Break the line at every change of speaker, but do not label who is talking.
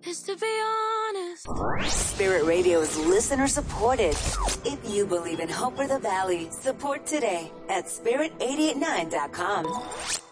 Cause to be honest,
Spirit Radio is listener supported. If you believe in Hope for the Valley, support today at spirit889.com.